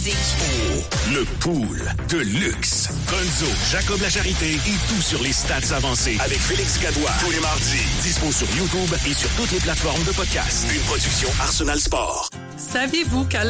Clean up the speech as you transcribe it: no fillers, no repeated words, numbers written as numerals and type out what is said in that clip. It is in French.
Le pool de luxe. Gonzo, Jacob Lacharité et tout sur les stats avancées avec Félix Gadois. Tous les mardis. Dispo sur YouTube et sur toutes les plateformes de podcast. Une production Arsenal Sport. Saviez-vous qu'à